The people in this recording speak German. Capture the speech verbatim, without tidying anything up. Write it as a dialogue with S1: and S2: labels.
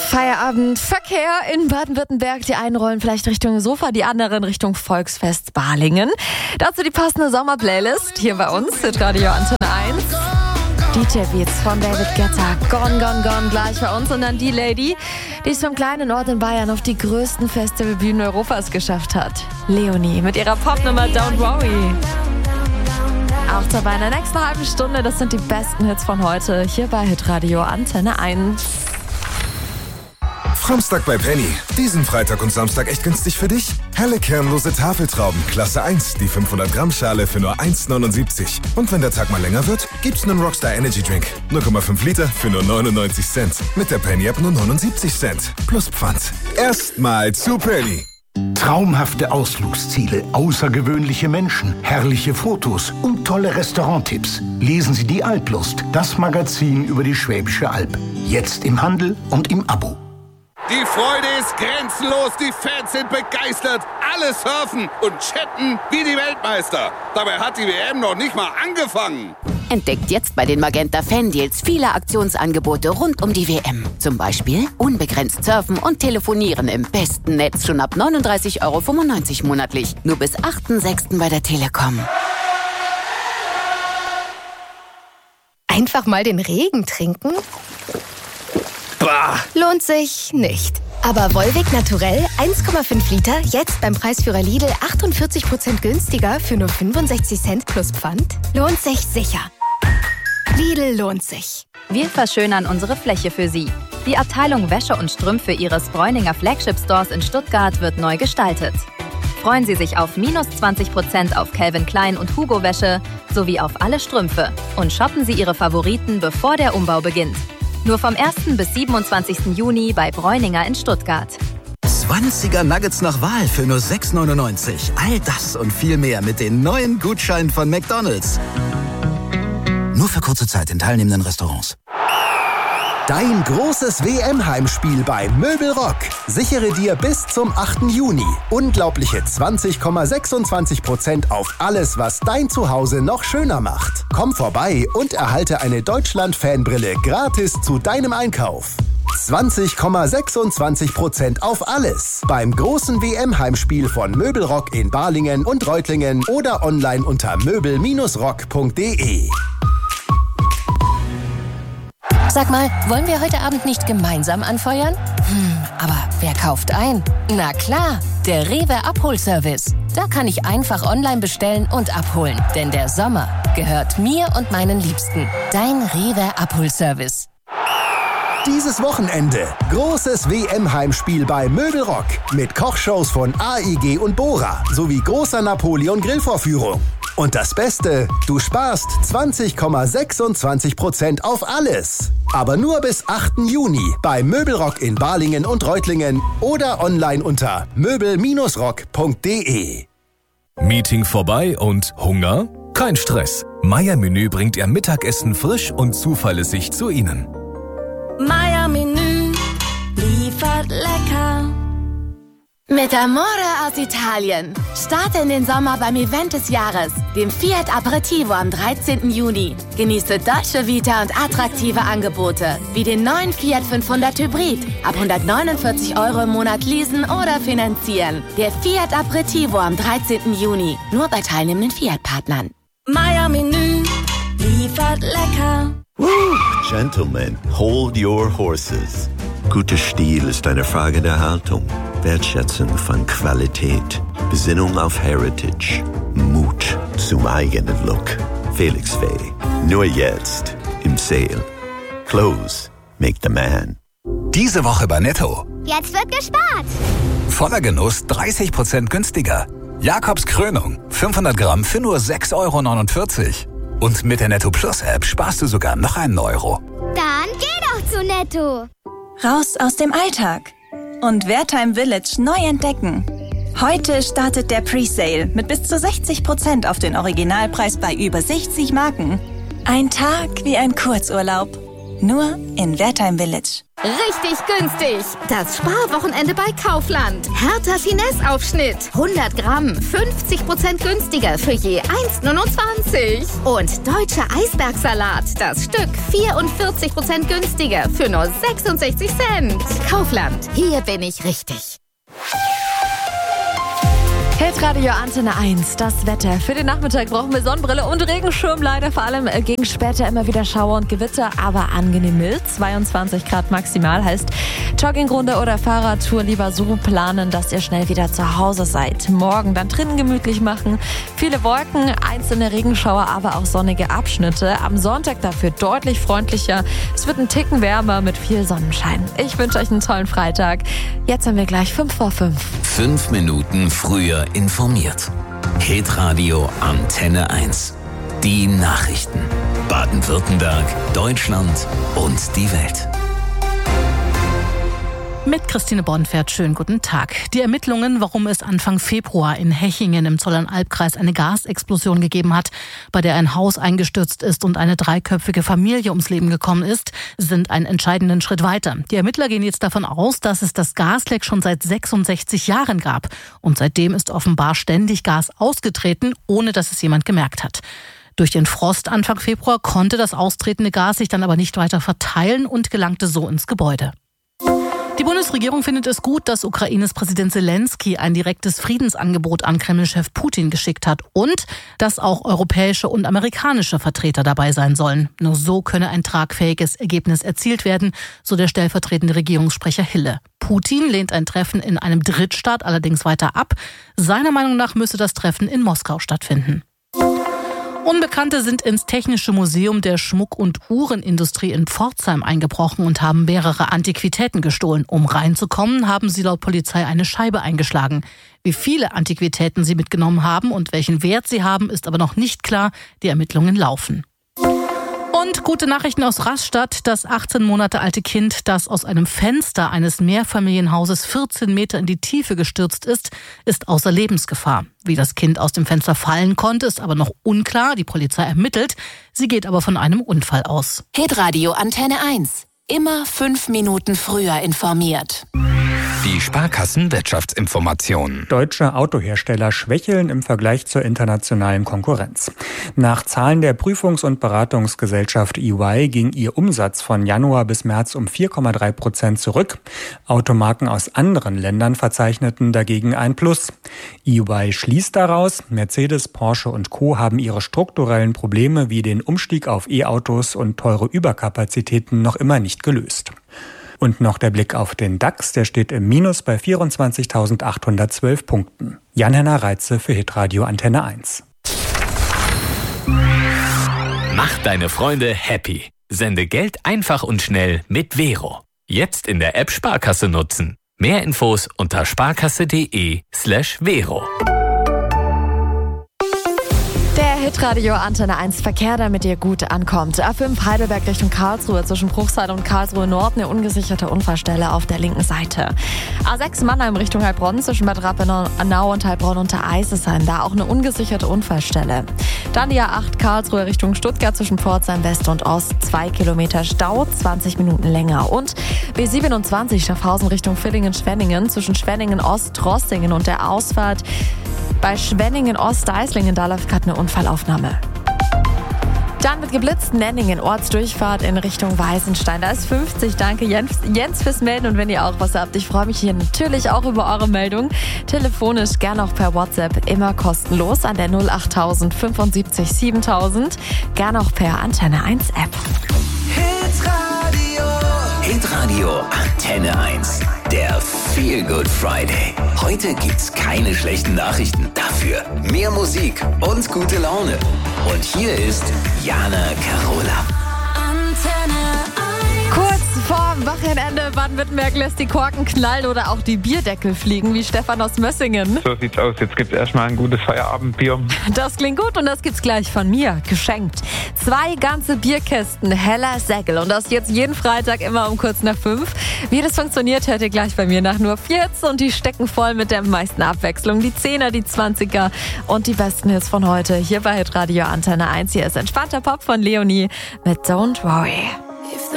S1: Feierabendverkehr in Baden-Württemberg. Die einen rollen vielleicht Richtung Sofa, die anderen Richtung Volksfest Balingen. Dazu die passende Sommerplaylist hier bei uns, Radio Antenne eins. D J Beats von David Guetta, Gone, Gone, Gone, gleich bei uns. Und dann die Lady, die es vom kleinen Ort in Bayern auf die größten Festivalbühnen Europas geschafft hat. Leonie mit ihrer Popnummer Don't Worry. Auch dabei in der nächsten halben Stunde, das sind die besten Hits von heute, hier bei Hitradio Antenne eins.
S2: Samstag bei Penny. Diesen Freitag und Samstag echt günstig für dich? Helle kernlose Tafeltrauben, Klasse eins, die fünfhundert Gramm Schale für nur eins neunundsiebzig. Und wenn der Tag mal länger wird, gibt's einen Rockstar Energy Drink. null Komma fünf Liter für nur neunundneunzig Cent. Mit der Penny App nur neunundsiebzig Cent. Plus Pfand. Erstmal zu Penny.
S3: Traumhafte Ausflugsziele, außergewöhnliche Menschen, herrliche Fotos und tolle Restauranttipps. Lesen Sie die Alplust, das Magazin über die Schwäbische Alb. Jetzt im Handel und im Abo.
S4: Die Freude ist grenzenlos, die Fans sind begeistert, alle surfen und chatten wie die Weltmeister. Dabei hat die W M noch nicht mal angefangen.
S5: Entdeckt jetzt bei den Magenta Fan-Deals viele Aktionsangebote rund um die W M. Zum Beispiel unbegrenzt surfen und telefonieren im besten Netz schon ab neununddreißig Euro fünfundneunzig monatlich. Nur bis achten sechsten bei der Telekom.
S6: Einfach mal den Regen trinken? Bah. Lohnt sich nicht. Aber Volvic Naturell eins Komma fünf Liter, jetzt beim Preisführer Lidl achtundvierzig Prozent günstiger für nur fünfundsechzig Cent plus Pfand? Lohnt sich sicher. Lidl lohnt sich.
S7: Wir verschönern unsere Fläche für Sie. Die Abteilung Wäsche und Strümpfe Ihres Bräuninger Flagship Stores in Stuttgart wird neu gestaltet. Freuen Sie sich auf minus zwanzig Prozent auf Calvin Klein und Hugo Wäsche sowie auf alle Strümpfe. Und shoppen Sie Ihre Favoriten, bevor der Umbau beginnt. Nur vom ersten bis siebenundzwanzigsten Juni bei Bräuninger in Stuttgart.
S8: zwanziger Nuggets nach Wahl für nur sechs neunundneunzig. All das und viel mehr mit den neuen Gutscheinen von McDonald's. Nur für kurze Zeit in teilnehmenden Restaurants.
S9: Dein großes W M-Heimspiel bei Möbelrock. Sichere dir bis zum achten Juni unglaubliche zwanzig Komma sechsundzwanzig Prozent auf alles, was dein Zuhause noch schöner macht. Komm vorbei und erhalte eine Deutschland-Fanbrille gratis zu deinem Einkauf. zwanzig Komma sechsundzwanzig Prozent auf alles beim großen W M-Heimspiel von Möbelrock in Balingen und Reutlingen oder online unter möbel rock punkt de.
S6: Sag mal, wollen wir heute Abend nicht gemeinsam anfeuern? Hm, aber wer kauft ein? Na klar, der Rewe Abholservice. Da kann ich einfach online bestellen und abholen. Denn der Sommer gehört mir und meinen Liebsten. Dein Rewe Abholservice.
S9: Dieses Wochenende großes W M-Heimspiel bei Möbelrock mit Kochshows von A I G und Bora sowie großer Napoleon-Grillvorführung. Und das Beste, du sparst zwanzig Komma sechsundzwanzig Prozent auf alles. Aber nur bis achten Juni bei Möbelrock in Balingen und Reutlingen oder online unter möbel rock punkt de.
S10: Meeting vorbei und Hunger? Kein Stress. Meier Menü bringt Ihr Mittagessen frisch und zuverlässig zu Ihnen.
S11: Meier Menü liefert lecker.
S5: Mit Amore aus Italien. Starte in den Sommer beim Event des Jahres, dem Fiat Aperitivo am dreizehnten Juni. Genieße Dolce Vita und attraktive Angebote, wie den neuen Fiat fünfhundert Hybrid. Ab hundertneunundvierzig Euro im Monat leasen oder finanzieren. Der Fiat Aperitivo am dreizehnten Juni. Nur bei teilnehmenden Fiat-Partnern.
S11: Meier Menü liefert lecker.
S12: Woo! Gentlemen, hold your horses. Guter Stil ist eine Frage der Haltung, Wertschätzung von Qualität, Besinnung auf Heritage, Mut zum eigenen Look. Felix Faye, nur jetzt im Sale. Clothes make the man.
S8: Diese Woche bei Netto.
S13: Jetzt wird gespart.
S8: Voller Genuss dreißig Prozent günstiger. Jakobs Krönung, fünfhundert Gramm für nur sechs Euro neunundvierzig. Und mit der Netto Plus App sparst du sogar noch einen Euro.
S13: Dann geh doch zu Netto.
S14: Raus aus dem Alltag und Wertheim Village neu entdecken. Heute startet der Presale mit bis zu sechzig Prozent auf den Originalpreis bei über sechzig Marken. Ein Tag wie ein Kurzurlaub. Nur in Wertheim Village.
S5: Richtig günstig. Das Sparwochenende bei Kaufland. Hertha Finesse-Aufschnitt. hundert Gramm. fünfzig Prozent günstiger für je eins Komma neunundzwanzig. Und deutscher Eisbergsalat. Das Stück vierundvierzig Prozent günstiger für nur sechsundsechzig Cent. Kaufland. Hier bin ich richtig.
S1: Hitradio Antenne eins, das Wetter. Für den Nachmittag brauchen wir Sonnenbrille und Regenschirm. Leider vor allem gegen später immer wieder Schauer und Gewitter, aber angenehm mild. zweiundzwanzig Grad maximal, heißt Joggingrunde oder Fahrradtour lieber so planen, dass ihr schnell wieder zu Hause seid. Morgen dann drinnen gemütlich machen. Viele Wolken, einzelne Regenschauer, aber auch sonnige Abschnitte. Am Sonntag dafür deutlich freundlicher. Es wird ein Ticken wärmer mit viel Sonnenschein. Ich wünsche euch einen tollen Freitag. Jetzt haben wir gleich fünf vor fünf.
S15: Fünf Minuten früher informiert. Hitradio Antenne eins. Die Nachrichten. Baden-Württemberg, Deutschland und die Welt.
S16: Mit Christine Bornfeld, schönen guten Tag. Die Ermittlungen, warum es Anfang Februar in Hechingen im Zollernalbkreis eine Gasexplosion gegeben hat, bei der ein Haus eingestürzt ist und eine dreiköpfige Familie ums Leben gekommen ist, sind einen entscheidenden Schritt weiter. Die Ermittler gehen jetzt davon aus, dass es das Gasleck schon seit sechsundsechzig Jahren gab. Und seitdem ist offenbar ständig Gas ausgetreten, ohne dass es jemand gemerkt hat. Durch den Frost Anfang Februar konnte das austretende Gas sich dann aber nicht weiter verteilen und gelangte so ins Gebäude. Die Bundesregierung findet es gut, dass Ukraines Präsident Zelensky ein direktes Friedensangebot an Kreml-Chef Putin geschickt hat und dass auch europäische und amerikanische Vertreter dabei sein sollen. Nur so könne ein tragfähiges Ergebnis erzielt werden, so der stellvertretende Regierungssprecher Hille. Putin lehnt ein Treffen in einem Drittstaat allerdings weiter ab. Seiner Meinung nach müsse das Treffen in Moskau stattfinden. Unbekannte sind ins Technische Museum der Schmuck- und Uhrenindustrie in Pforzheim eingebrochen und haben mehrere Antiquitäten gestohlen. Um reinzukommen, haben sie laut Polizei eine Scheibe eingeschlagen. Wie viele Antiquitäten sie mitgenommen haben und welchen Wert sie haben, ist aber noch nicht klar. Die Ermittlungen laufen. Und gute Nachrichten aus Rastatt. Das achtzehn Monate alte Kind, das aus einem Fenster eines Mehrfamilienhauses vierzehn Meter in die Tiefe gestürzt ist, ist außer Lebensgefahr. Wie das Kind aus dem Fenster fallen konnte, ist aber noch unklar. Die Polizei ermittelt. Sie geht aber von einem Unfall aus.
S6: Hitradio Antenne eins. Immer fünf Minuten früher informiert.
S15: Die Sparkassen-Wirtschaftsinformationen.
S17: Deutsche Autohersteller schwächeln im Vergleich zur internationalen Konkurrenz. Nach Zahlen der Prüfungs- und Beratungsgesellschaft E Y ging ihr Umsatz von Januar bis März um vier Komma drei Prozent zurück. Automarken aus anderen Ländern verzeichneten dagegen ein Plus. E Y schließt daraus, Mercedes, Porsche und Co. haben ihre strukturellen Probleme wie den Umstieg auf E-Autos und teure Überkapazitäten noch immer nicht gelöst. Und noch der Blick auf den DAX, der steht im Minus bei vierundzwanzigtausendachthundertzwölf Punkten. Jan-Henner Reitze für Hitradio Antenne eins.
S10: Mach deine Freunde happy. Sende Geld einfach und schnell mit Vero. Jetzt in der App Sparkasse nutzen. Mehr Infos unter sparkasse.de slash Vero.
S1: Der Hitradio Antenne eins Verkehr, damit ihr gut ankommt. A fünf Heidelberg Richtung Karlsruhe, zwischen Bruchsal und Karlsruhe Nord eine ungesicherte Unfallstelle auf der linken Seite. A sechs Mannheim Richtung Heilbronn, zwischen Bad Rappenau und Heilbronn unter Eisesheim, da auch eine ungesicherte Unfallstelle. Dann die A acht Karlsruhe Richtung Stuttgart, zwischen Pforzheim West und Ost, zwei Kilometer Stau, zwanzig Minuten länger. Und B siebenundzwanzig Schaffhausen Richtung Villingen-Schwenningen, zwischen Schwenningen Ost, Rossingen und der Ausfahrt bei Schwenningen Ost, Deislingen, da läuft gerade eine Unfallaufnahme. Dann wird geblitzt, Nenningen, Ortsdurchfahrt in Richtung Weißenstein. Da ist fünfzig. Danke Jens, Jens fürs Melden. Und wenn ihr auch was habt, ich freue mich hier natürlich auch über eure Meldung. Telefonisch, gerne auch per WhatsApp, immer kostenlos an der null acht null fünfundsiebzig siebentausend. Gerne auch per Antenne eins App.
S15: Hitradio. Hitradio Antenne eins. Der Feel Good Friday. Heute gibt's keine schlechten Nachrichten. Dafür mehr Musik und gute Laune. Und hier ist Jana Carola.
S1: Kurz vorm Wochenende Baden-Württemberg lässt die Korken knallen oder auch die Bierdeckel fliegen, wie Stefan aus Mössingen.
S18: So sieht's aus. Jetzt gibt's erstmal ein gutes Feierabendbier.
S1: Das klingt gut und das gibt's gleich von mir, geschenkt. Zwei ganze Bierkästen Heller Säckel und das jetzt jeden Freitag immer um kurz nach fünf. Wie das funktioniert, hört ihr gleich bei mir nach nur vierzehn und die stecken voll mit der meisten Abwechslung. Die Zehner, die Zwanziger und die besten Hits von heute hier bei Hitradio Antenne eins. Hier ist entspannter Pop von Leonie mit Don't Worry.